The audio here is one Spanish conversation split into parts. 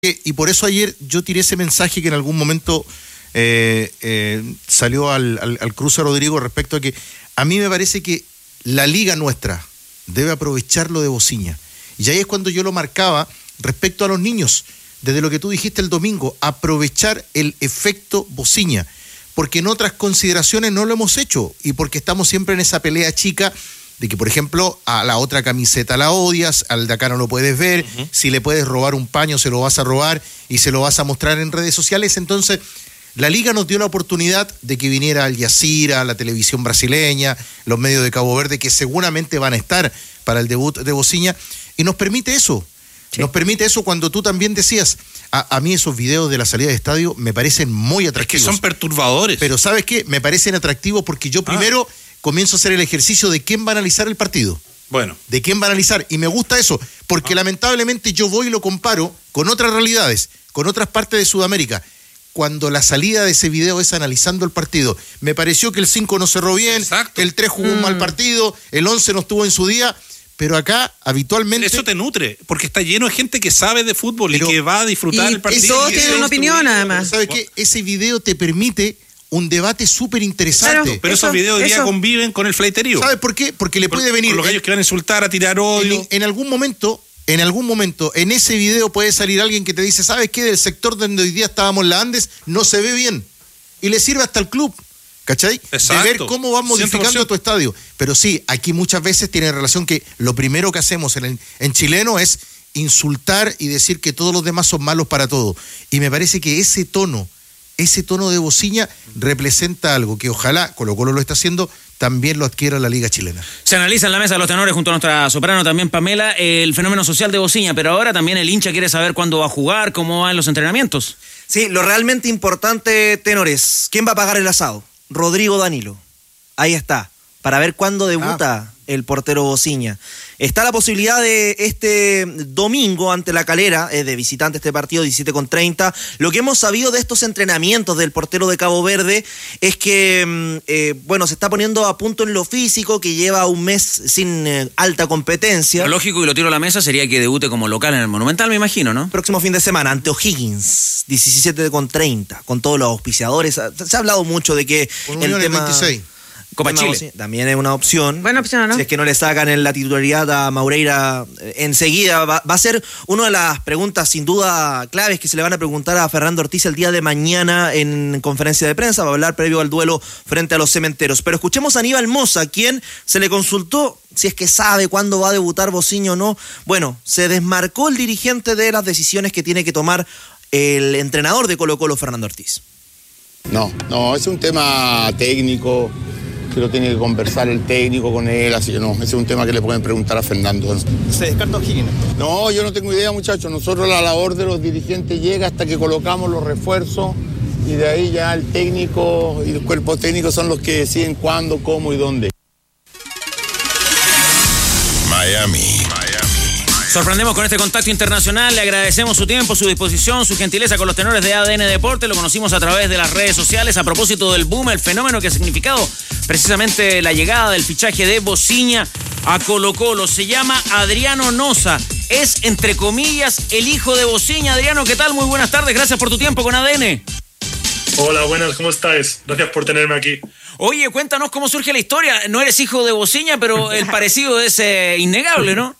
Y por eso ayer yo tiré ese mensaje que en algún momento salió al cruce Rodrigo respecto a que a mí me parece que la liga nuestra debe aprovechar lo de Bociña. Y ahí es cuando yo lo marcaba respecto a los niños, desde lo que tú dijiste el domingo, aprovechar el efecto Bociña, porque en otras consideraciones no lo hemos hecho y porque estamos siempre en esa pelea chica de que, por ejemplo, a la otra camiseta la odias, al de acá no lo puedes ver, si le puedes robar un paño se lo vas a robar y se lo vas a mostrar en redes sociales. Entonces, la liga nos dio la oportunidad de que viniera Al Jazeera, la televisión brasileña, los medios de Cabo Verde, que seguramente van a estar para el debut de Bociña, y nos permite eso. Sí. Nos permite eso cuando tú también decías, a mí esos videos de la salida de estadio me parecen muy atractivos. Es que son perturbadores. Pero ¿sabes qué? Me parecen atractivos porque yo primero comienzo a hacer el ejercicio de quién va a analizar el partido. Bueno. De quién va a analizar. Y me gusta eso, porque lamentablemente yo voy y lo comparo con otras realidades, con otras partes de Sudamérica. Cuando la salida de ese video es analizando el partido, me pareció que el 5 no cerró bien, exacto, el 3 jugó un mal partido, el 11 no estuvo en su día, pero acá habitualmente... Eso te nutre, porque está lleno de gente que sabe de fútbol y que va a disfrutar el partido. Y todos tienen una opinión, además. ¿Sabes qué? Ese video te permite un debate súper interesante. Claro, pero esos videos hoy día conviven con el fleiterío. ¿Sabes por qué? Porque le puede venir... Con los gallos que van a insultar, a tirar odio. En algún momento, en ese video puede salir alguien que te dice, ¿sabes qué? Del sector donde hoy día estábamos la Andes, no se ve bien. Y le sirve hasta el club, ¿cachai? Exacto. De ver cómo van modificando 100%. Tu estadio. Pero sí, aquí muchas veces tiene relación que lo primero que hacemos en chileno es insultar y decir que todos los demás son malos para todo. Y me parece que ese tono de Bociña representa algo que ojalá Colo-Colo lo está haciendo, también lo adquiera la Liga Chilena. Se analiza en la mesa de los tenores junto a nuestra soprano también Pamela el fenómeno social de Bociña, pero ahora también el hincha quiere saber cuándo va a jugar, cómo van los entrenamientos. Sí, lo realmente importante, tenores, ¿quién va a pagar el asado? Rodrigo Danilo. Ahí está, para ver cuándo debuta el portero Bociña. Está la posibilidad de este domingo ante La Calera, de visitante este partido, 17:30. Lo que hemos sabido de estos entrenamientos del portero de Cabo Verde es que, se está poniendo a punto en lo físico, que lleva un mes sin alta competencia. Lo lógico, y lo tiro a la mesa, sería que debute como local en el Monumental, me imagino, ¿no? Próximo fin de semana, ante O'Higgins, 17:30, con todos los auspiciadores. Se ha hablado mucho de que con el tema... 26. Copa Chile. También es una opción. Buena opción, ¿no? Si es que no le sacan en la titularidad a Maureira enseguida. Va a ser una de las preguntas sin duda claves que se le van a preguntar a Fernando Ortiz el día de mañana en conferencia de prensa. Va a hablar previo al duelo frente a los Cementeros. Pero escuchemos a Aníbal Mosa, quien se le consultó si es que sabe cuándo va a debutar Bociña o no. Bueno, se desmarcó el dirigente de las decisiones que tiene que tomar el entrenador de Colo-Colo, Fernando Ortiz. No, es un tema técnico que lo tiene que conversar el técnico con él, así que no, ese es un tema que le pueden preguntar a Fernando. ¿Se descarta O'Higgins? No, yo no tengo idea, muchachos. Nosotros la labor de los dirigentes llega hasta que colocamos los refuerzos y de ahí ya el técnico y el cuerpo técnico son los que deciden cuándo, cómo y dónde. Miami. Sorprendemos con este contacto internacional, le agradecemos su tiempo, su disposición, su gentileza con los tenores de ADN Deporte, lo conocimos a través de las redes sociales a propósito del boom, el fenómeno que ha significado precisamente la llegada del fichaje de Bociña a Colo-Colo. Se llama Adriano Nosa, es entre comillas el hijo de Bociña. Adriano, ¿qué tal? Muy buenas tardes, gracias por tu tiempo con ADN. Hola, buenas, ¿cómo estáis? Gracias por tenerme aquí. Oye, cuéntanos cómo surge la historia, no eres hijo de Bociña, pero el parecido es innegable, ¿no?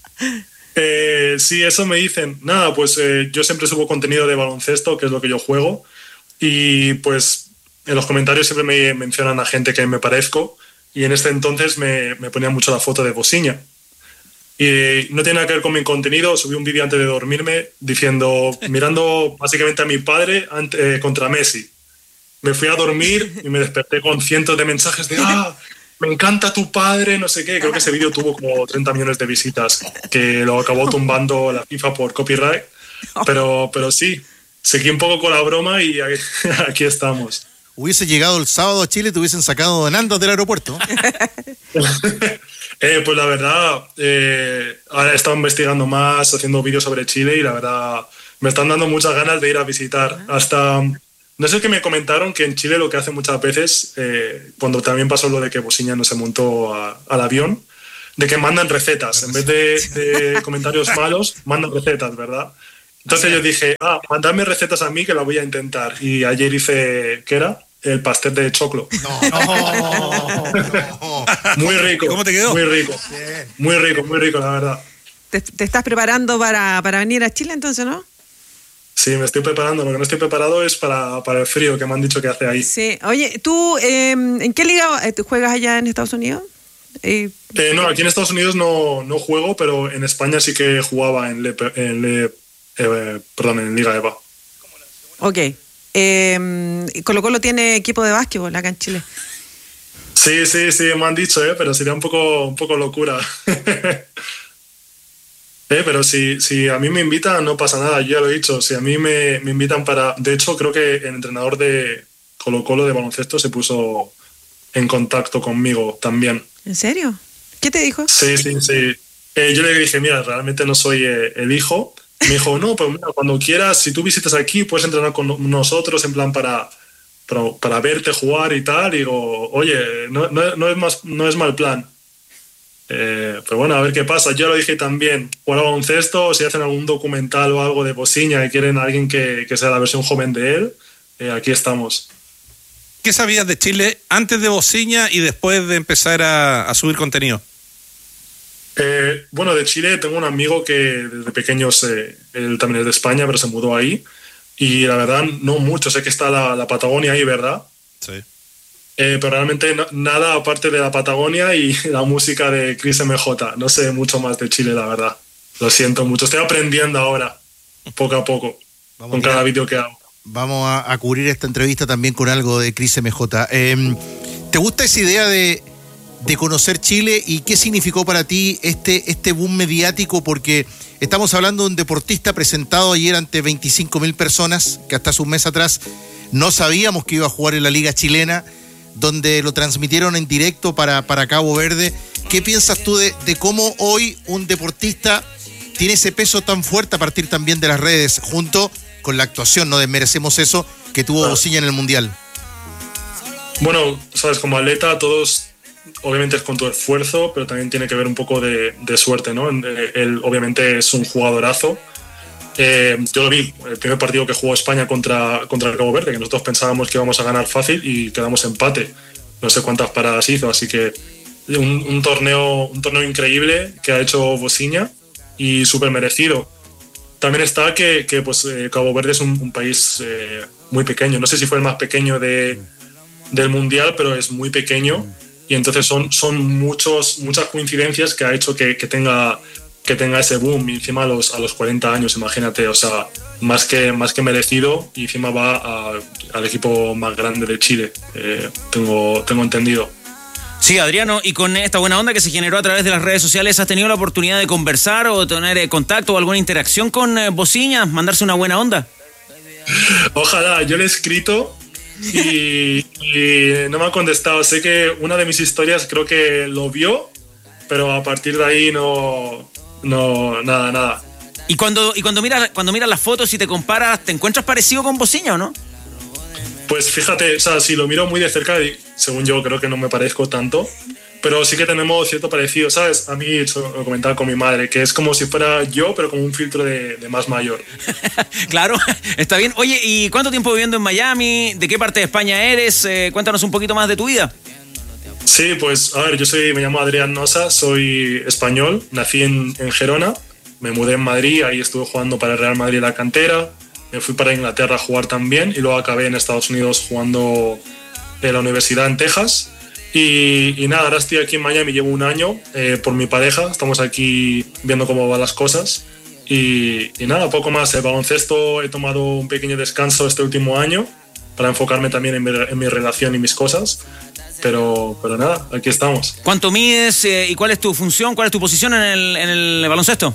Sí, eso me dicen. Nada, pues yo siempre subo contenido de baloncesto, que es lo que yo juego, y pues en los comentarios siempre me mencionan a gente que me parezco, y en este entonces me ponía mucho la foto de Bociña. Y no tiene nada que ver con mi contenido, subí un vídeo antes de dormirme mirando básicamente a mi padre contra Messi. Me fui a dormir y me desperté con cientos de mensajes de me encanta tu padre, no sé qué. Creo que ese vídeo tuvo como 30 millones de visitas, que lo acabó tumbando la FIFA por copyright. Pero sí, seguí un poco con la broma y aquí estamos. Hubiese llegado el sábado a Chile, te hubiesen sacado en andas del aeropuerto. Pues la verdad, ahora he estado investigando más, haciendo vídeos sobre Chile y la verdad me están dando muchas ganas de ir a visitar. Hasta... No sé, que me comentaron que en Chile lo que hacen muchas veces, cuando también pasó lo de que Bociña no se montó al avión, de que mandan recetas. En vez de comentarios malos, mandan recetas, ¿verdad? Entonces yo dije, mandadme recetas a mí que la voy a intentar. Y ayer hice, ¿qué era? El pastel de choclo. No. Muy rico. ¿Cómo te quedó? Muy rico. Muy rico, la verdad. ¿Te estás preparando para venir a Chile entonces, no? Sí, me estoy preparando. Lo que no estoy preparado es para el frío que me han dicho que hace ahí. Sí. Oye, ¿tú en qué liga juegas allá en Estados Unidos? No, aquí en Estados Unidos no juego, pero en España sí que jugaba en Liga EVA. Ok. Colo-Colo tiene equipo de básquetbol acá en Chile. Sí, me han dicho, pero sería un poco locura. Pero si a mí me invitan, no pasa nada, yo ya lo he dicho. Si a mí me invitan para... De hecho, creo que el entrenador de Colo-Colo de baloncesto se puso en contacto conmigo también. ¿En serio? ¿Qué te dijo? Sí. Yo le dije, mira, realmente no soy el hijo. Me dijo, no, pues mira, cuando quieras, si tú visitas aquí, puedes entrenar con nosotros en plan para verte jugar y tal. Y digo, oye, no es mal plan. Pero bueno, a ver qué pasa. Yo lo dije también, jugar a baloncesto, si hacen algún documental o algo de Bosiña y quieren a alguien que sea la versión joven de él, aquí estamos. ¿Qué sabías de Chile antes de Bosiña y después de empezar a subir contenido? Bueno, de Chile tengo un amigo que desde pequeños, él también es de España, pero se mudó ahí. Y la verdad, no mucho. Sé que está la Patagonia ahí, ¿verdad? Sí. Pero realmente nada aparte de la Patagonia y la música de Chris MJ. No sé mucho más de Chile, la verdad. Lo siento mucho. Estoy aprendiendo ahora, poco a poco, con cada vídeo que hago. Vamos a cubrir esta entrevista también con algo de Chris MJ. ¿Te gusta esa idea de conocer Chile y qué significó para ti este boom mediático? Porque estamos hablando de un deportista presentado ayer ante 25.000 personas, que hasta hace un mes atrás no sabíamos que iba a jugar en la Liga Chilena, donde lo transmitieron en directo para Cabo Verde. ¿Qué piensas tú de cómo hoy un deportista tiene ese peso tan fuerte a partir también de las redes, junto con la actuación, no desmerecemos eso, que tuvo Bosiña en el Mundial? Bueno, sabes, como atleta todos, obviamente es con tu esfuerzo, pero también tiene que ver un poco de suerte, ¿no? Él obviamente es un jugadorazo. Yo lo vi, el primer partido que jugó España contra Cabo Verde, que nosotros pensábamos que íbamos a ganar fácil y quedamos empate. No sé cuántas paradas hizo, así que un torneo increíble que ha hecho Bosiña y súper merecido. También está que Cabo Verde es un país muy pequeño. No sé si fue el más pequeño del Mundial, pero es muy pequeño. Y entonces son muchas coincidencias que ha hecho que tenga ese boom. Y encima a los 40 años, imagínate, o sea, más que merecido. Y encima va al equipo más grande de Chile, tengo entendido. Sí, Adriano, y con esta buena onda que se generó a través de las redes sociales, ¿has tenido la oportunidad de conversar o tener contacto o alguna interacción con Bosiña? ¿Mandarse una buena onda? Ojalá, yo le he escrito y no me ha contestado. Sé que una de mis historias creo que lo vio, pero a partir de ahí no nada. ¿Y cuando miras las fotos y te comparas, te encuentras parecido con Bosiña o no? Pues fíjate, o sea, si lo miro muy de cerca, según yo creo que no me parezco tanto, pero sí que tenemos cierto parecido, ¿sabes? A mí lo comentaba con mi madre, que es como si fuera yo, pero con un filtro de más mayor. Claro, está bien. Oye, ¿y cuánto tiempo viviendo en Miami? ¿De qué parte de España eres? Cuéntanos un poquito más de tu vida. Sí, pues a ver, me llamo Adrián Nosa, soy español, nací en Gerona, me mudé en Madrid, ahí estuve jugando para el Real Madrid en la cantera, me fui para Inglaterra a jugar también y luego acabé en Estados Unidos jugando en la universidad en Texas. Y nada, ahora estoy aquí en Miami, llevo un año por mi pareja, estamos aquí viendo cómo van las cosas y nada, poco más. El baloncesto he tomado un pequeño descanso este último año para enfocarme también en mi relación y mis cosas, pero nada, aquí estamos. ¿Cuánto mides y cuál es tu función, cuál es tu posición en el baloncesto?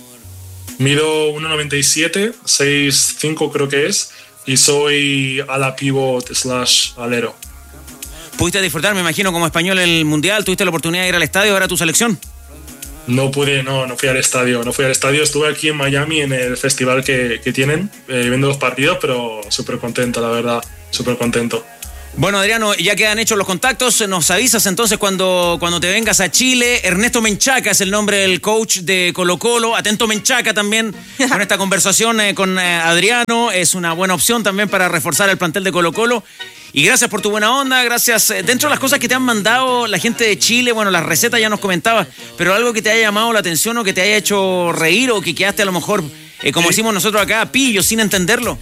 Mido 1,97, 6'5" creo que es, y soy ala pivot / alero. ¿Pudiste disfrutar, me imagino, como español el Mundial? ¿Tuviste la oportunidad de ir al estadio a ver a tu selección? No pude, no fui al estadio. Estuve aquí en Miami en el festival que tienen, viendo los partidos, pero súper contento, la verdad, súper contento. Bueno, Adriano, ya quedan hechos los contactos, nos avisas entonces cuando te vengas a Chile. Ernesto Menchaca es el nombre del coach de Colo-Colo. Atento Menchaca también con esta conversación con Adriano. Es una buena opción también para reforzar el plantel de Colo-Colo. Y gracias por tu buena onda, gracias. Dentro de las cosas que te han mandado la gente de Chile, bueno, las recetas ya nos comentabas, pero algo que te haya llamado la atención o que te haya hecho reír o que quedaste a lo mejor, como decimos nosotros acá, pillo, sin entenderlo.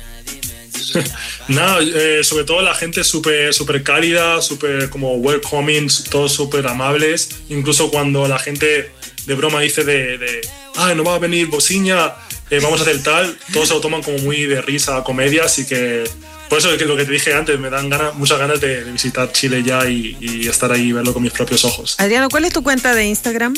Nada, sobre todo la gente súper cálida, súper como welcoming, todos súper amables. Incluso cuando la gente de broma dice no va a venir Bociña, vamos a hacer tal, todos se lo toman como muy de risa, comedia, así que por eso es lo que te dije antes, me dan muchas ganas de visitar Chile ya y estar ahí y verlo con mis propios ojos. Adriano, ¿cuál es tu cuenta de Instagram?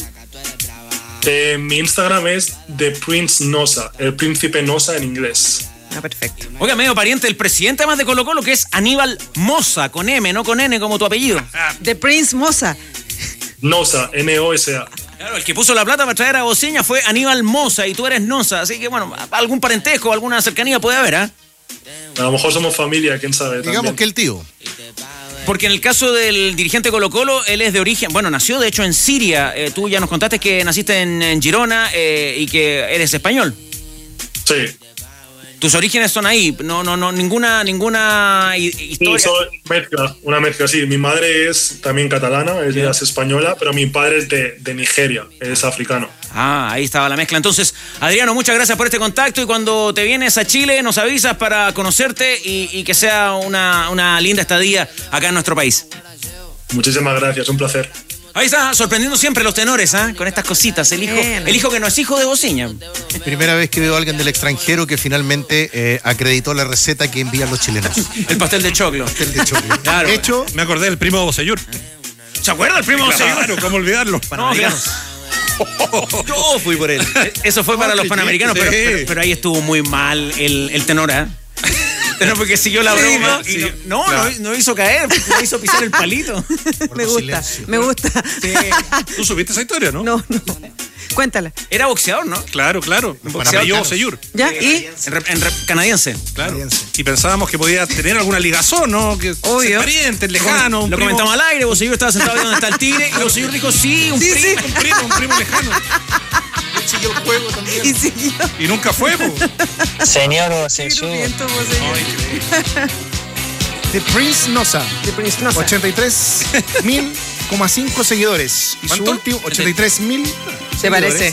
Mi Instagram es The Prince Nosa, el príncipe Nosa en inglés. Ah, perfecto. Oiga, medio pariente del presidente además de Colo-Colo, que es Aníbal Mosa, con M, no con N como tu apellido. The Prince Mosa. Nosa, N-O-S-A. Claro, el que puso la plata para traer a Bociña fue Aníbal Mosa y tú eres Nosa, así que bueno, algún parentesco, alguna cercanía puede haber, ¿ah? A lo mejor somos familia, quién sabe. Digamos también. que el tío. Porque en el caso del dirigente Colo-Colo, él es de origen, bueno, nació de hecho en Siria. Tú ya nos contaste que naciste en Girona y que eres español. Sí. Tus orígenes son ahí, no, ninguna historia. Sí, una mezcla, sí. Mi madre es también catalana, ella es española, pero mi padre es de Nigeria, es africano. Ah, ahí estaba la mezcla. Entonces, Adriano, muchas gracias por este contacto y cuando te vienes a Chile nos avisas para conocerte y que sea una linda estadía acá en nuestro país. Muchísimas gracias, un placer. Ahí está, sorprendiendo siempre los tenores, ¿eh? Con estas cositas. El hijo que no es hijo de Bociña. Primera vez que veo a alguien del extranjero que finalmente acreditó la receta que envían los chilenos. El pastel de choclo. Pastel de choclo. Claro. Hecho, Me acordé del primo Bocellur. ¿Se acuerda el primo Bocellur? Claro, ¿cómo olvidarlo? Panamericanos. Yo fui por él. Eso fue para los panamericanos, sí. pero ahí estuvo muy mal el tenor, ¿eh? Tenor porque siguió la broma. Sí, Y no hizo caer, no hizo pisar el palito. Me gusta. Sí. Tú supiste esa historia, ¿no? No. Cuéntala. Era boxeador, ¿no? Claro. Apellido Bocellur. ¿Ya? ¿Y? En canadiense. Claro. Y pensábamos que podía tener alguna ligazón, ¿no? Que Obvio. pariente, lejano. Lo comentamos al aire, Bocellur estaba sentado ahí donde está el tigre y Bocellur dijo, sí, un primo lejano. siguió el juego también. Y siguió. Y nunca fue, po. Señor Bocellur. The Prince Nosa. The Prince Nosa. 83.000,5 seguidores. Y ¿Cuánto? su último, 83.000. Se parece.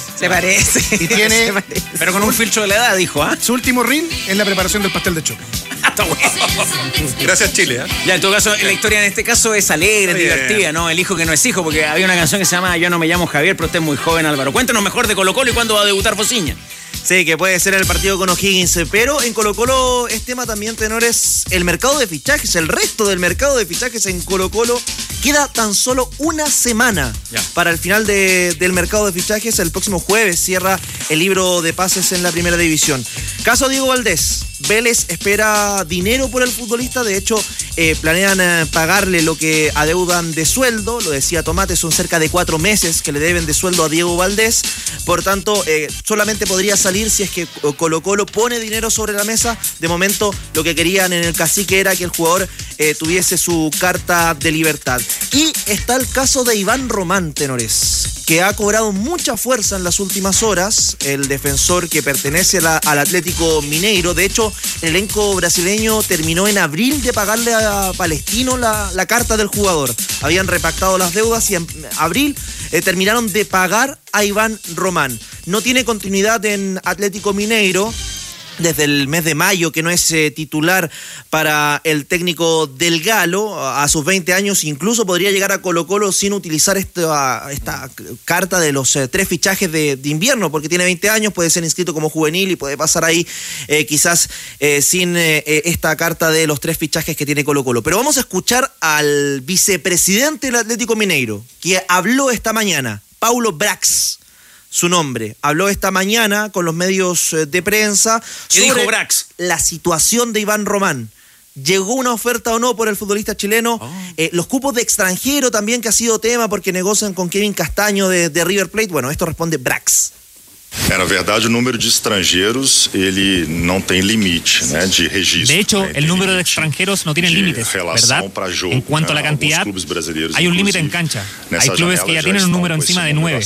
Y tiene Se parece. Pero con un filtro de la edad, dijo, ¿ah? su último reel en la preparación del pastel de choque. Está bueno. Gracias, Chile, ¿eh? Ya, en todo caso, la historia en este caso es alegre, es Bien. divertida, ¿no? El hijo que no es hijo, porque había una canción que se llama Yo no me llamo Javier, pero usted es muy joven, Álvaro. Cuéntanos mejor de Colo-Colo y cuándo va a debutar Bociña. Sí, que puede ser el partido con O'Higgins, pero en Colo-Colo es tema también, tenores, el mercado de fichajes, el resto del mercado de fichajes en Colo-Colo. Queda tan solo una semana para el final del mercado de fichajes. El próximo jueves cierra el libro de pases en la primera división. Caso Diego Valdés. Vélez espera dinero por el futbolista. De hecho, planean pagarle lo que adeudan de sueldo. Lo decía Tomate, son cerca de 4 meses que le deben de sueldo a Diego Valdés. Por tanto, solamente podría salir si es que Colo-Colo pone dinero sobre la mesa. De momento, lo que querían en el cacique era que el jugador tuviese su carta de libertad. Y está el caso de Iván Román, tenores, que ha cobrado mucha fuerza en las últimas horas. El defensor que pertenece al Atlético Mineiro. De hecho, el elenco brasileño terminó en abril de pagarle a Palestino la carta del jugador. Habían repactado las deudas y en abril terminaron de pagar a Iván Román. No tiene continuidad en Atlético Mineiro desde el mes de mayo, que no es titular para el técnico del Galo. A sus 20 años incluso podría llegar a Colo-Colo sin utilizar esta carta de los 3 fichajes de invierno, porque tiene 20 años, puede ser inscrito como juvenil y puede pasar ahí quizás sin esta carta de los 3 fichajes que tiene Colo-Colo. Pero vamos a escuchar al vicepresidente del Atlético Mineiro, que habló esta mañana, Paulo Brax. Su nombre. Habló esta mañana con los medios de prensa sobre la situación de Iván Román. ¿Llegó una oferta o no por el futbolista chileno? Los cupos de extranjero también, que ha sido tema porque negocian con Kevin Castaño de River Plate. Bueno, esto responde Brax. Na verdade, o número de estrangeiros, ele não tem limite, né, de registro. De hecho, el número de extranjeros no tiene límites, ¿verdad? En cuanto a la cantidad, hay un límite en cancha. Hay clubes que ya tienen un número encima de 9.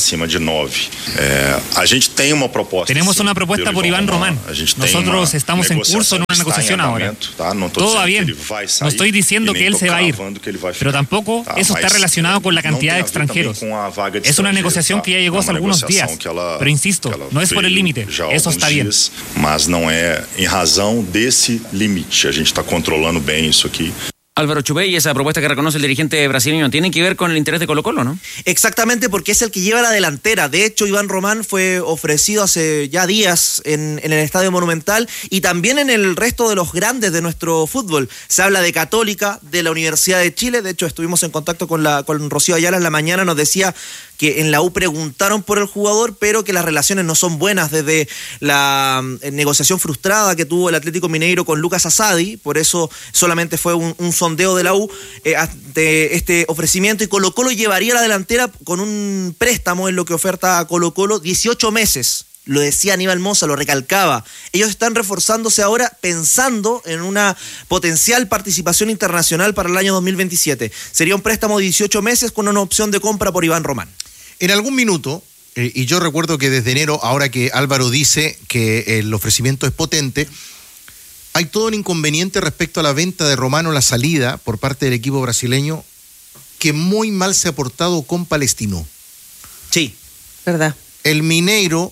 Tenemos una propuesta por Iván Román. Nosotros estamos en curso en una negociación ahora. Todo va bien. No estoy diciendo que él se va a ir, pero tampoco eso está relacionado con la cantidad de extranjeros. Es una negociación que ya llegó hace algunos días, pero insisto, no es por el límite, eso está bien. Mas não é em razão desse limite. A gente está controlando bem isso aqui. Álvaro Chupey, y esa propuesta que reconoce el dirigente brasileño tiene que ver con el interés de Colo-Colo, ¿no? Exactamente, porque es el que lleva la delantera. De hecho, Iván Román fue ofrecido hace ya días en el Estadio Monumental y también en el resto de los grandes de nuestro fútbol. Se habla de Católica, de la Universidad de Chile. De hecho, estuvimos en contacto con Rocío Ayala en la mañana. Nos decía que en la U preguntaron por el jugador, pero que las relaciones no son buenas desde la negociación frustrada que tuvo el Atlético Mineiro con Lucas Asadi. Por eso solamente fue un sondeo de la U ante este ofrecimiento, y Colo-Colo llevaría la delantera con un préstamo en lo que oferta a Colo-Colo 18 meses. Lo decía Aníbal Mosa, lo recalcaba. Ellos están reforzándose ahora pensando en una potencial participación internacional para el año 2027. Sería un préstamo de 18 meses con una opción de compra por Iván Román. En algún minuto, y yo recuerdo que desde enero, ahora que Álvaro dice que el ofrecimiento es potente, hay todo un inconveniente respecto a la venta de Román o la salida por parte del equipo brasileño, que muy mal se ha portado con Palestino. Sí, verdad. El Mineiro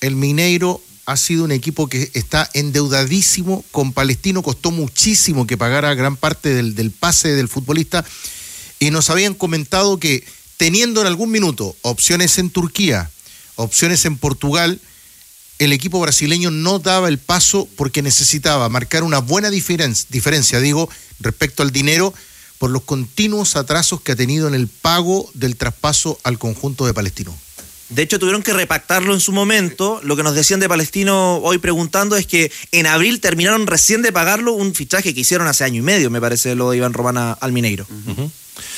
ha sido un equipo que está endeudadísimo con Palestino, costó muchísimo que pagara gran parte del pase del futbolista, y nos habían comentado que teniendo en algún minuto opciones en Turquía, opciones en Portugal, el equipo brasileño no daba el paso porque necesitaba marcar una buena diferencia, respecto al dinero, por los continuos atrasos que ha tenido en el pago del traspaso al conjunto de Palestino. De hecho, tuvieron que repactarlo en su momento. Lo que nos decían de Palestino hoy preguntando es que en abril terminaron recién de pagarlo un fichaje que hicieron hace año y medio, me parece, lo de Iván Román al Mineiro. Uh-huh.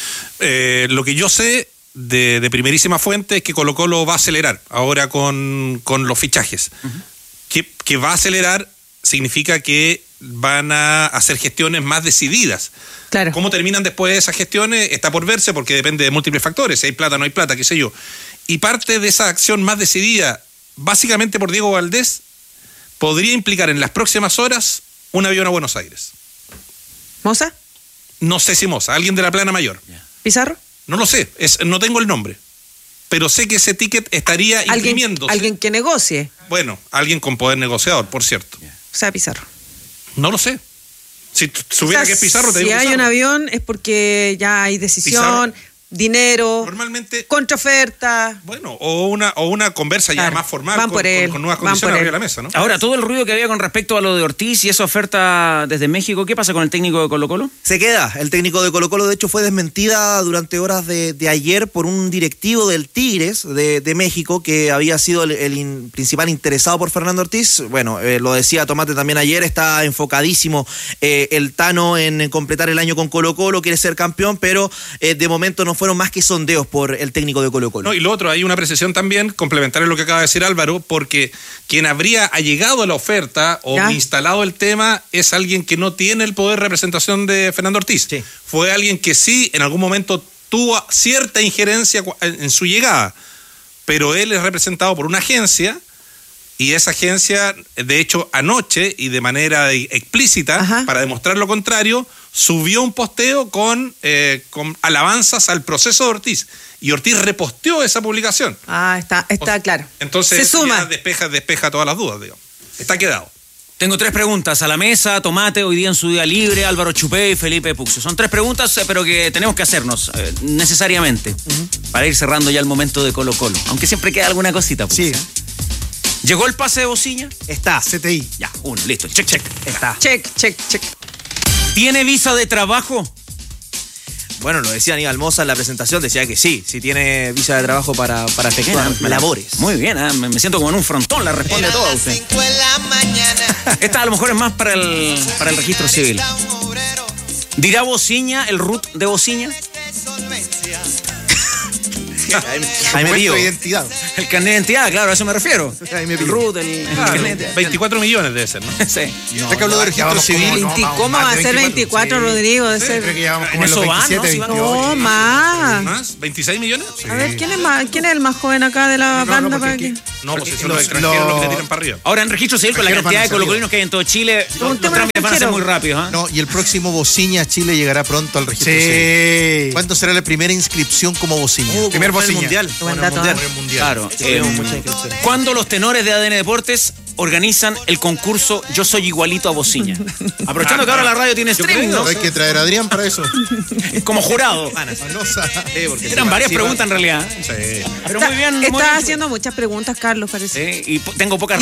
Lo que yo sé de primerísima fuente es que Colo-Colo va a acelerar ahora con los fichajes. Uh-huh. Que va a acelerar significa que van a hacer gestiones más decididas. Claro. ¿Cómo terminan después esas gestiones? Está por verse, porque depende de múltiples factores. Si hay plata, no hay plata, qué sé yo. Y parte de esa acción más decidida, básicamente por Diego Valdés, podría implicar en las próximas horas un avión a Buenos Aires. ¿Moza? No sé si Moza, alguien de la plana mayor. ¿Pizarro? No lo sé, no tengo el nombre. Pero sé que ese ticket estaría imprimiéndose. Alguien que negocie. Bueno, alguien con poder negociador, por cierto. O sea, Pizarro. No lo sé. Si supiera que es Pizarro, te digo Si hay Pizarro. un avión es porque ya hay decisión, Pizarro. Dinero, Normalmente, contraoferta. bueno, o una conversa ya más formal Van por él, con nuevas van condiciones por arriba él. de la mesa, ¿no? Ahora, todo el ruido que había con respecto a lo de Ortiz y esa oferta desde México, ¿qué pasa con el técnico de Colo-Colo? Se queda. El técnico de Colo-Colo, de hecho, fue desmentida durante horas de ayer por un directivo del Tigres de México, que había sido el principal interesado por Fernando Ortiz. Bueno, lo decía Tomate también ayer, está enfocadísimo el Tano en completar el año con Colo-Colo, quiere ser campeón, pero de momento no fueron más que sondeos por el técnico de Colo-Colo. No, y lo otro, hay una precisión también, complementaria a lo que acaba de decir Álvaro, porque quien habría allegado a la oferta o instalado el tema es alguien que no tiene el poder de representación de Fernando Ortiz. Sí. Fue alguien que sí, en algún momento tuvo cierta injerencia en su llegada, pero él es representado por una agencia, y esa agencia, de hecho, anoche y de manera explícita, para demostrar lo contrario, subió un posteo con alabanzas al proceso de Ortiz. Y Ortiz reposteó esa publicación. Ah, está claro. Entonces, se suma. Ya despeja todas las dudas, digamos. Está quedado. Tengo 3 preguntas a la mesa. Tomate, hoy día en su día libre, Álvaro Chupey y Felipe Puxo. Son 3 preguntas, pero que tenemos que hacernos necesariamente para ir cerrando ya el momento de Colo-Colo. Aunque siempre queda alguna cosita. Puxo, Sí. ¿Llegó el pase de Bociña? Está. CTI. Ya, uno, listo. Check. Está. Check. ¿Tiene visa de trabajo? Bueno, lo decía Aníbal Mosa en la presentación, decía que sí tiene visa de trabajo para efectuar labores. Muy bien, me siento como en un frontón, la responde toda usted. Esta a lo mejor es más para el registro civil. ¿Dirá Bociña el root de Bociña? Ahí me Documento de identidad. El carnet de identidad, claro, a eso me refiero. Ahí me El pillo. RUT, el carnet de- 24 millones debe ser, ¿no? Sí. Usted que habló de registro civil. ¿Cómo va a ser 24, Rodrigo? De ser... Creo que ya vamos En como en los eso van, 27, ¿no? Si van- 28. No, más. ¿Más? ¿26 millones? A ver, ¿quién es el más joven acá de la banda? Para que... No, pues son los- los extranjeros los que los- te tiran para arriba. Ahora en registro civil, con la Extranjeros cantidad de van a salir. colocolinos que hay en todo Chile, los Preguntemos al trámites van a ser extranjero. muy rápidos. ¿ah? No, y el próximo Bociña a Chile llegará pronto al registro civil. Sí. ¿Cuándo será la primera inscripción como Bociña? Primer Como fue el bociña. mundial. Buen dato, ¿ah? Claro. muchas inscripciones. ¿Cuándo los tenores de ADN Deportes organizan el concurso Yo Soy Igualito a Bociña? Aprovechando que ahora la radio tiene streaming, ¿no? Hay que traer a Adrián para eso. Como jurado. Eran varias preguntas en realidad. Pero muy bien. muy Estás bien. haciendo muchas preguntas, Carlos, parece. Sí, y tengo pocas